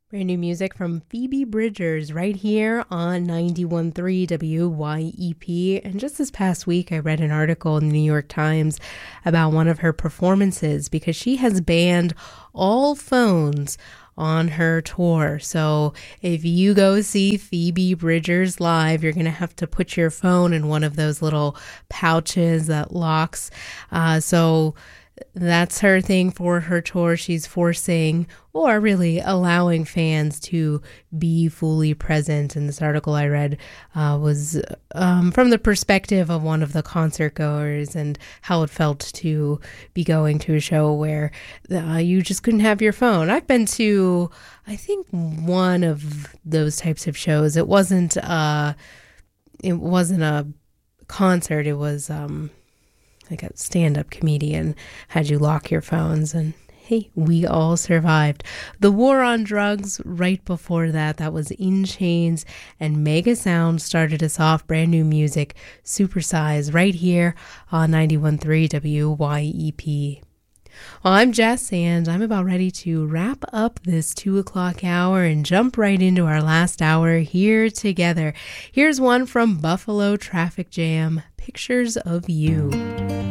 Brand new music from Phoebe Bridgers right here on 91.3 WYEP. And just this past week, I read an article in the New York Times about one of her performances because she has banned all phones on her tour. So if you go see Phoebe Bridgers live, you're going to have to put your phone in one of those little pouches that locks. So that's her thing for her tour. She's forcing, or really allowing, fans to be fully present. And this article I read was from the perspective of one of the concert goers and how it felt to be going to a show where you just couldn't have your phone. I've been to, I think, one of those types of shows. It wasn't a concert. It was like a stand-up comedian had you lock your phones, and hey, we all survived. The War on Drugs right before that was In Chains, and Mega Sound started us off. Brand new music, Supersize, right here on 91.3 WYEP. Well, I'm Jess, and I'm about ready to wrap up this 2 o'clock hour and jump right into our last hour here together. Here's one from Buffalo Traffic Jam, Pictures of You.